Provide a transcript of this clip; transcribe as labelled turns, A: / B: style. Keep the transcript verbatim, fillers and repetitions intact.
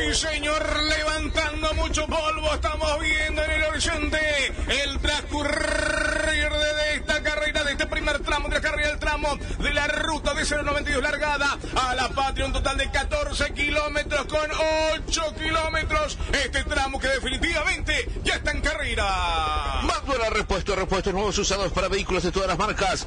A: Sí, señor, levantando mucho polvo. Estamos viendo en el horizonte el transcurrir de esta carrera, de este primer tramo, de la carrera del tramo de la ruta de cero noventa y dos largada a la patria. Un total de catorce kilómetros con ocho kilómetros. Este tramo que definitivamente ya está en carrera.
B: Magdora Repuesto, repuestos nuevos usados para vehículos de todas las marcas.